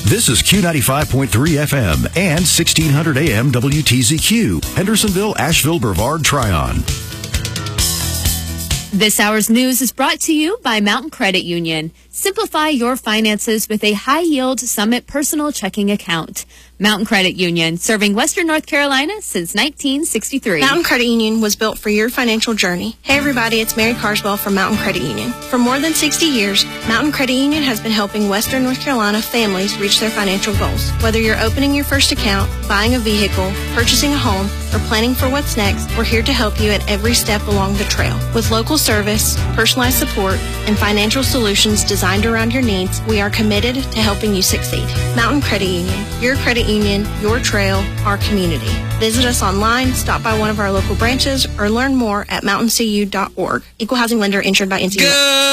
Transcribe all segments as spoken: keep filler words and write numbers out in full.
This is Q ninety-five point three F M and sixteen hundred A M W T Z Q, Hendersonville, Asheville, Brevard, Tryon. This hour's news is brought to you by Mountain Credit Union. Simplify your finances with a high-yield Summit personal checking account. Mountain Credit Union, serving Western North Carolina since nineteen sixty-three. Mountain Credit Union was built for your financial journey. Hey everybody, it's Mary Carswell from Mountain Credit Union. For more than sixty years, Mountain Credit Union has been helping Western North Carolina families reach their financial goals. Whether you're opening your first account, buying a vehicle, purchasing a home, or planning for what's next, we're here to help you at every step along the trail. With local service, personalized support, and financial solutions designed around your needs, we are committed to helping you succeed. Mountain Credit Union, your credit union, your trail, our community. Visit us online, stop by one of our local branches, or learn more at mountain c u dot org. Equal housing lender insured by N C U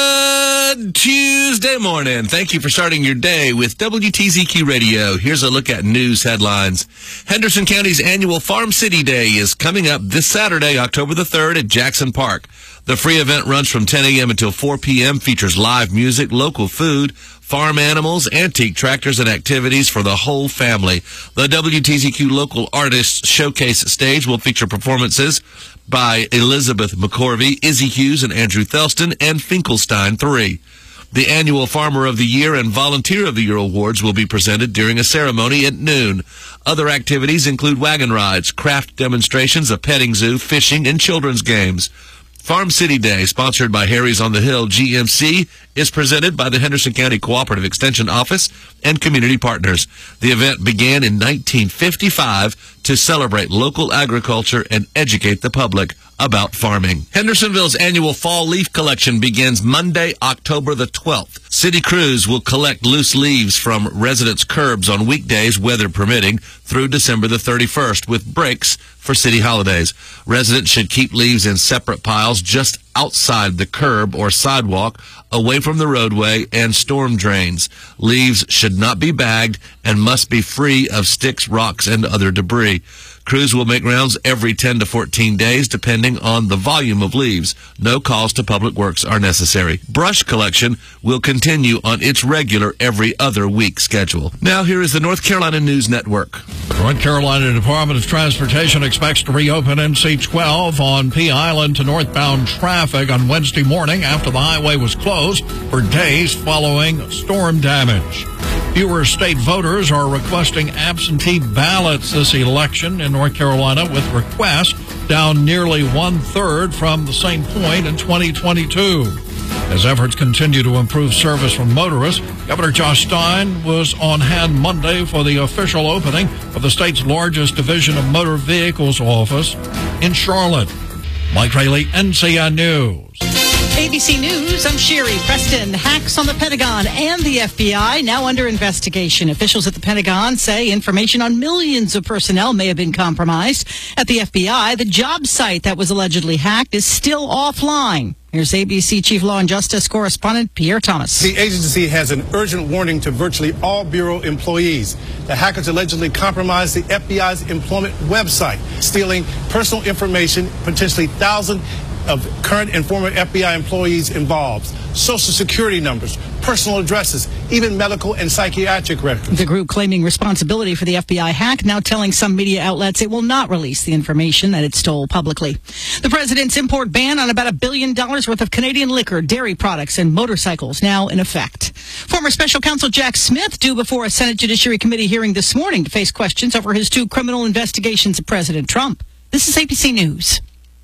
A. Good Tuesday morning. Thank you for starting your day with W T Z Q Radio. Here's a look at news headlines. Henderson County's annual Farm City Day is coming up this Saturday, October the third at Jackson Park. The free event runs from ten a.m. until four p.m., features live music, local food, farm animals, antique tractors, and activities for the whole family. The W T Z Q Local Artists Showcase stage will feature performances by Elizabeth McCorvey, Izzy Hughes, and Andrew Thelston, and Finkelstein three. The annual Farmer of the Year and Volunteer of the Year awards will be presented during a ceremony at noon. Other activities include wagon rides, craft demonstrations, a petting zoo, fishing, and children's games. Farm City Day, sponsored by Harry's on the Hill G M C, is presented by the Henderson County Cooperative Extension Office and community partners. The event began in nineteen fifty-five to celebrate local agriculture and educate the public about farming. Hendersonville's annual fall leaf collection begins Monday, October the twelfth. City crews will collect loose leaves from residents' curbs on weekdays, weather permitting, through December the thirty-first, with breaks for city holidays. Residents should keep leaves in separate piles just outside the curb or sidewalk, away from the roadway and storm drains. Leaves should not be bagged and must be free of sticks, rocks, and other debris. Crews will make rounds every ten to fourteen days, depending on the volume of leaves. No calls to Public Works are necessary. Brush collection will continue on its regular every other week schedule. Now here is the North Carolina News Network. North Carolina Department of Transportation expects to reopen M C twelve on Pea Island to northbound traffic on Wednesday morning after the highway was closed for days following storm damage. Fewer state voters are requesting absentee ballots this election in North Carolina, with requests down nearly one-third from the same point in twenty twenty-two. As efforts continue to improve service for motorists, Governor Josh Stein was on hand Monday for the official opening of the state's largest Division of Motor Vehicles office in Charlotte. Mike Rayleigh, N C N News. A B C News, I'm Sherry Preston. Hacks on the Pentagon and the F B I now under investigation. Officials at the Pentagon say information on millions of personnel may have been compromised. At the F B I, the job site that was allegedly hacked is still offline. Here's A B C Chief Law and Justice correspondent Pierre Thomas. The agency has an urgent warning to virtually all Bureau employees. The hackers allegedly compromised the F B I's employment website, stealing personal information, potentially thousands of current and former F B I employees involved, social security numbers, personal addresses, even medical and psychiatric records. The group claiming responsibility for the F B I hack now telling some media outlets it will not release the information that it stole publicly. The president's import ban on about a billion dollars worth of Canadian liquor, dairy products, and motorcycles now in effect. Former special counsel Jack Smith due before a Senate Judiciary Committee hearing this morning to face questions over his two criminal investigations of President Trump. This is A B C News.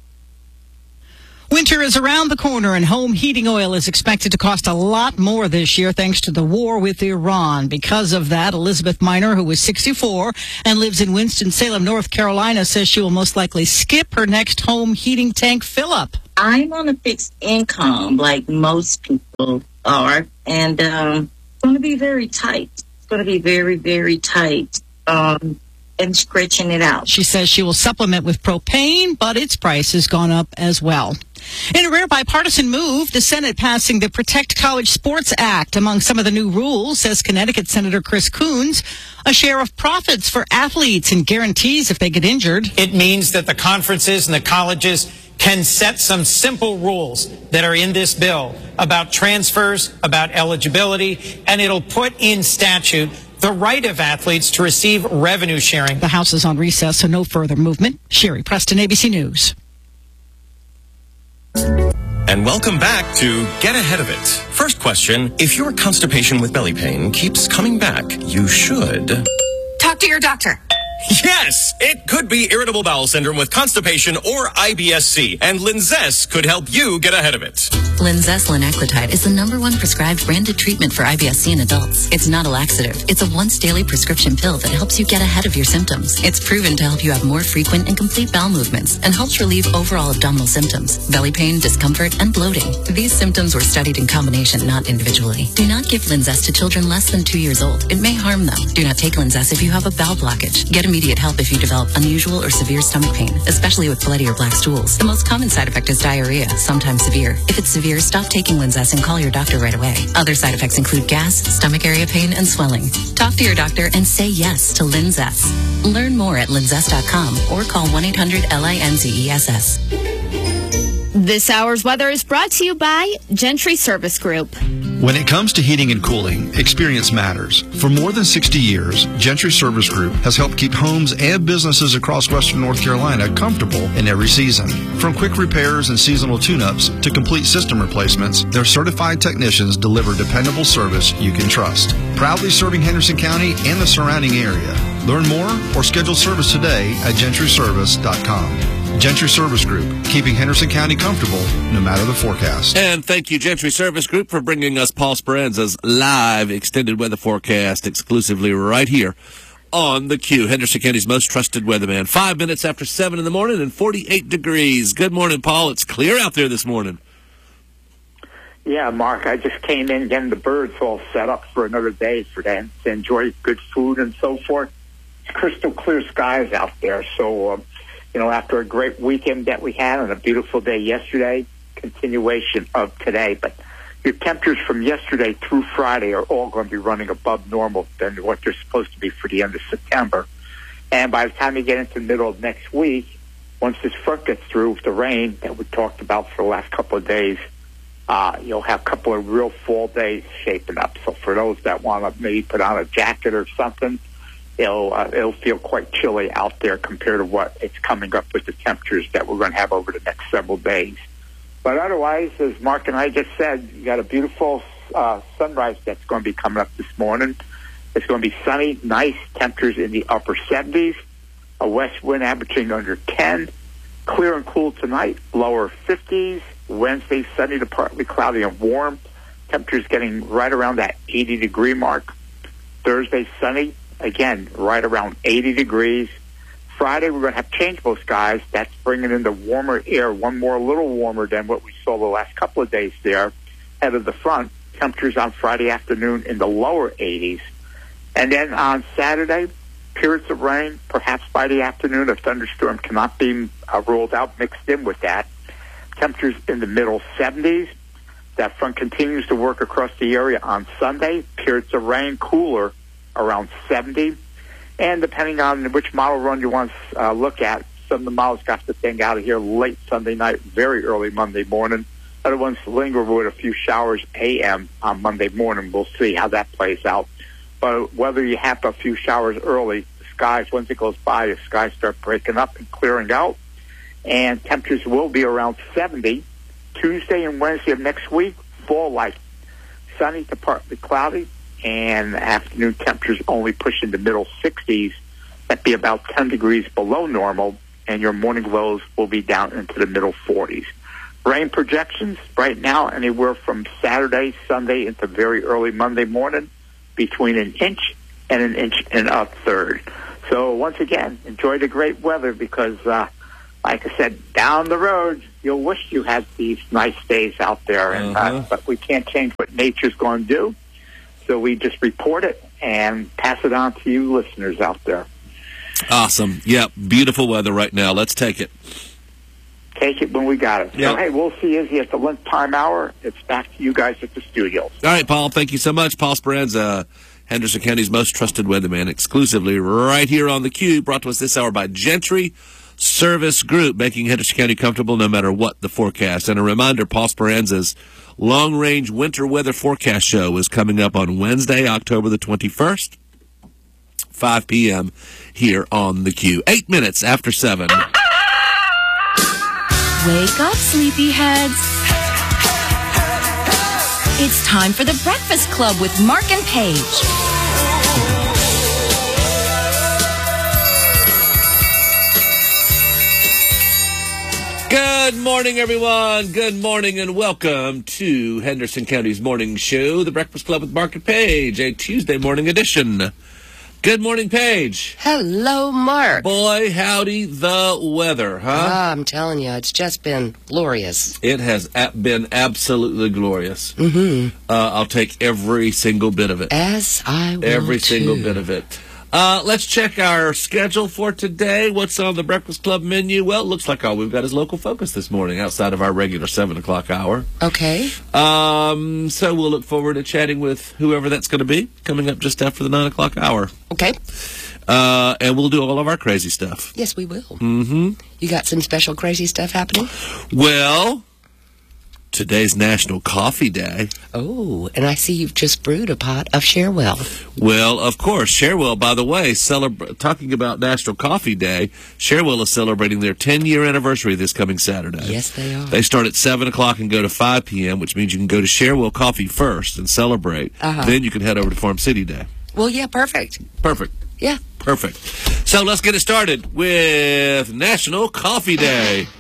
Winter is around the corner, and home heating oil is expected to cost a lot more this year thanks to the war with Iran. Because of that, Elizabeth Miner, who was sixty-four and lives in Winston-Salem, North Carolina, says she will most likely skip her next home heating tank fill-up. I'm on a fixed income like most people are, and um, it's going to be very tight. It's going to be very, very tight. Um and stretching it out. She says she will supplement with propane, but its price has gone up as well. In a rare bipartisan move, the Senate passing the Protect College Sports Act. Among some of the new rules, says Connecticut Senator Chris Coons, a share of profits for athletes and guarantees if they get injured. It means that the conferences and the colleges can set some simple rules that are in this bill about transfers, about eligibility, and it'll put in statute the right of athletes to receive revenue sharing. The House is on recess, so no further movement. Sherry Preston, A B C News. And welcome back to Get Ahead of It. First question, if your constipation with belly pain keeps coming back, you should talk to your doctor. Yes, it could be irritable bowel syndrome with constipation or I B S C, and Linzess could help you get ahead of it. Linzess linaclotide is the number one prescribed branded treatment for I B S C in adults. It's not a laxative. It's a once daily prescription pill that helps you get ahead of your symptoms. It's proven to help you have more frequent and complete bowel movements and helps relieve overall abdominal symptoms, belly pain, discomfort, and bloating. These symptoms were studied in combination, not individually. Do not give Linzess to children less than two years old. It may harm them. Do not take Linzess if you have a bowel blockage. Get immediate help if you develop unusual or severe stomach pain, especially with bloody or black stools. The most common side effect is diarrhea, sometimes severe. If it's severe, stop taking Linzess and call your doctor right away. Other side effects include gas, stomach area pain, and swelling. Talk to your doctor and say yes to Linzess. Learn more at linzess dot com or call one eight hundred L I N Z E S S. This hour's weather is brought to you by Gentry Service Group. When it comes to heating and cooling, experience matters. For more than sixty years, Gentry Service Group has helped keep homes and businesses across western North Carolina comfortable in every season. From quick repairs and seasonal tune-ups to complete system replacements, their certified technicians deliver dependable service you can trust. Proudly serving Henderson County and the surrounding area. Learn more or schedule service today at gentry service dot com. Gentry Service Group, keeping Henderson County comfortable no matter the forecast. And thank you, Gentry Service Group, for bringing us Paul Speranza's live extended weather forecast exclusively right here on the Q, Henderson County's most trusted weatherman. Five minutes after seven in the morning and forty-eight degrees. Good morning, Paul. It's clear out there this morning. Yeah, Mark, I just came in getting the birds all set up for another day for them to enjoy good food and so forth. It's crystal clear skies out there, so... Um, You know, after a great weekend that we had and a beautiful day yesterday, continuation of today. But your temperatures from yesterday through Friday are all going to be running above normal than what they're supposed to be for the end of September. And by the time you get into the middle of next week, once this front gets through with the rain that we talked about for the last couple of days, uh, you'll have a couple of real fall days shaping up. So for those that want to maybe put on a jacket or something, It'll, uh, it'll feel quite chilly out there compared to what it's coming up with the temperatures that we're going to have over the next several days. But otherwise, as Mark and I just said, you got a beautiful uh, sunrise that's going to be coming up this morning. It's going to be sunny, nice temperatures in the upper seventies, a west wind averaging under ten, clear and cool tonight, lower fifties. Wednesday, sunny to partly cloudy and warm. Temperatures getting right around that eighty degree mark. Thursday, sunny. Again, right around eighty degrees. Friday, we're going to have changeable skies. That's bringing in the warmer air, one more a little warmer than what we saw the last couple of days there, head of the front. Temperatures on Friday afternoon in the lower eighties. And then on Saturday, periods of rain, perhaps by the afternoon. A thunderstorm cannot be uh, ruled out, mixed in with that. Temperatures in the middle seventies. That front continues to work across the area on Sunday. Periods of rain, cooler, around seventy. And depending on which model run you want to uh, look at, some of the models got the thing out of here late Sunday night, very early Monday morning. Other ones linger with a few showers A M on Monday morning. We'll see how that plays out. But whether you have a few showers early, the skies, once it goes by, the skies start breaking up and clearing out. And temperatures will be around seventy. Tuesday and Wednesday of next week, fall-like. Sunny to partly cloudy. And afternoon temperatures only pushing the middle sixties. That'd be about ten degrees below normal, and your morning lows will be down into the middle forties. Rain projections right now anywhere from Saturday, Sunday into very early Monday morning, between an inch and an inch and a third. So once again, enjoy the great weather because, uh, like I said, down the road, you'll wish you had these nice days out there. And, uh, but we can't change what nature's going to do. So we just report it and pass it on to you listeners out there. Awesome. Yep. Beautiful weather right now. Let's take it. Take it when we got it. Yep. So, hey, we'll see Izzy at the lunchtime hour. It's back to you guys at the studios. All right, Paul. Thank you so much. Paul Speranza, Henderson County's most trusted weatherman, exclusively right here on the Q, brought to us this hour by Gentry Service Group, making Henderson County comfortable no matter what the forecast. And a reminder, Paul Speranza's long-range winter weather forecast show is coming up on Wednesday, October the twenty-first. five p.m. here on the Q. Eight minutes after seven. Wake up, sleepyheads. It's time for the Breakfast Club with Mark and Paige. Good morning, everyone. Good morning and welcome to Henderson County's morning show, The Breakfast Club with Mark and Paige, a Tuesday morning edition. Good morning, Paige. Hello, Mark. Boy, howdy the weather, huh? Ah, I'm telling you, it's just been glorious. It has been absolutely glorious. Mm-hmm. Uh, I'll take every single bit of it. As I will, Every too. single bit of it. Uh, let's check our schedule for today. What's on the Breakfast Club menu? Well, it looks like all we've got is Local Focus this morning outside of our regular seven o'clock hour. Okay. Um, so we'll look forward to chatting with whoever that's going to be coming up just after the nine o'clock hour. Okay. Uh, and we'll do all of our crazy stuff. Yes, we will. Mm-hmm. You got some special crazy stuff happening? Well, today's National Coffee Day. Oh, and I see you've just brewed a pot of Sharewell. Well, of course. Sharewell, by the way, celebra- talking about National Coffee Day, Sharewell is celebrating their ten-year anniversary this coming Saturday. Yes, they are. They start at seven o'clock and go to five p.m., which means you can go to Sharewell Coffee first and celebrate. Uh-huh. Then you can head over to Farm City Day. Well, yeah, perfect. Perfect. Yeah. Perfect. So let's get it started with National Coffee Day.